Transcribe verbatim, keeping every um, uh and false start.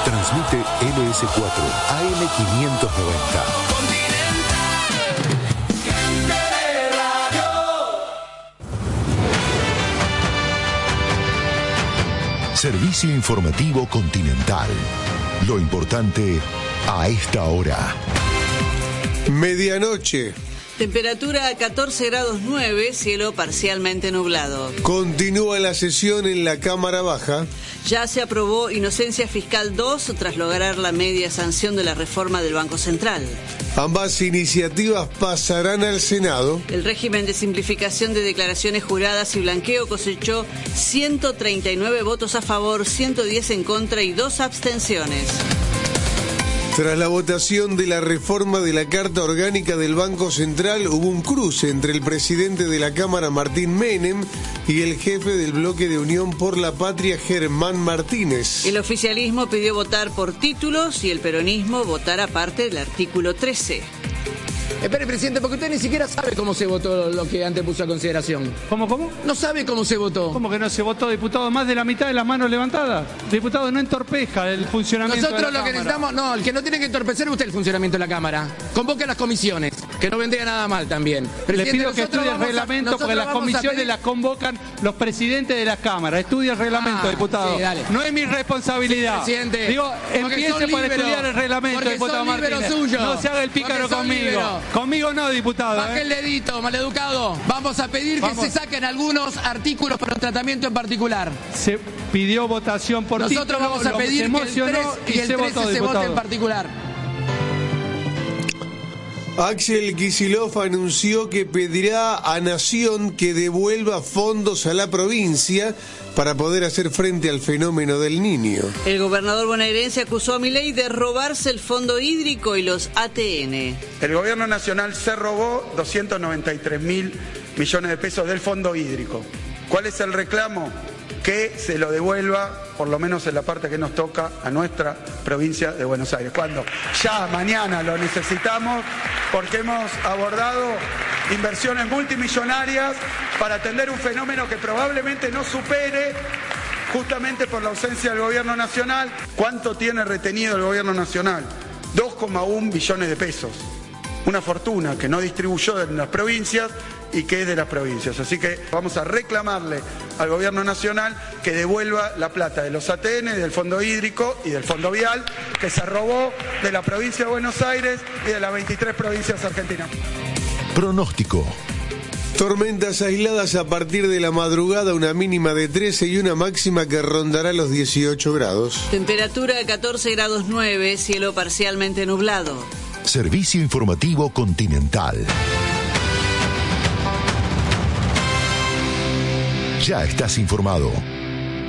Transmite L S cuatro A M quinientos noventa. Servicio informativo Continental. Lo importante a esta hora. Medianoche. Temperatura a catorce grados nueve, cielo parcialmente nublado. Continúa la sesión en la Cámara Baja. Ya se aprobó Inocencia Fiscal dos tras lograr la media sanción de la reforma del Banco Central. Ambas iniciativas pasarán al Senado. El régimen de simplificación de declaraciones juradas y blanqueo cosechó ciento treinta y nueve votos a favor, ciento diez en contra y dos abstenciones. Tras la votación de la reforma de la Carta Orgánica del Banco Central, hubo un cruce entre el presidente de la Cámara, Martín Menem, y el jefe del bloque de Unión por la Patria, Germán Martínez. El oficialismo pidió votar por títulos y el peronismo votar aparte del artículo trece. Espere, presidente, porque usted ni siquiera sabe cómo se votó lo que antes puso a consideración. ¿Cómo, cómo? No sabe cómo se votó. ¿Cómo que no se votó, diputado? Más de la mitad de las manos levantadas. Diputado, no entorpezca el funcionamiento Nosotros de la lo que Cámara. necesitamos... No, el que no tiene que entorpecer es usted el funcionamiento de la Cámara. Convoque a las comisiones, que no vendría nada mal también. Le pido que estudie el reglamento, porque las comisiones pedir... las convocan los presidentes de la Cámara. Estudie el reglamento, ah, diputado. Sí, dale. No es mi responsabilidad. Sí, presidente. Digo, empiece por libero, estudiar el reglamento, diputado Martínez. Suyo, no se haga el pícaro conmigo. Libero. Conmigo no, diputado. Baje ¿eh? el dedito, maleducado. Vamos a pedir Vamos. que se saquen algunos artículos para un tratamiento en particular. Se pidió votación por Nosotros título, vamos a pedir que el tres y el trece se vote en particular. Axel Kicillof anunció que pedirá a Nación que devuelva fondos a la provincia para poder hacer frente al fenómeno del Niño. El gobernador bonaerense acusó a Milei de robarse el fondo hídrico y los A T N. El gobierno nacional se robó doscientos noventa y tres mil millones de pesos del fondo hídrico. ¿Cuál es el reclamo? Que se lo devuelva, por lo menos en la parte que nos toca, a nuestra provincia de Buenos Aires. Cuando ya mañana lo necesitamos, porque hemos abordado inversiones multimillonarias para atender un fenómeno que probablemente no supere, justamente por la ausencia del gobierno nacional. ¿Cuánto tiene retenido el gobierno nacional? dos coma uno billones de pesos. Una fortuna que no distribuyó en las provincias y que es de las provincias. Así que vamos a reclamarle al gobierno nacional que devuelva la plata de los A T N, del fondo hídrico y del fondo vial que se robó de la provincia de Buenos Aires y de las veintitrés provincias argentinas. Pronóstico. Tormentas aisladas a partir de la madrugada, una mínima de trece y una máxima que rondará los dieciocho grados. Temperatura a catorce grados nueve, cielo parcialmente nublado. Servicio informativo Continental. Ya estás informado.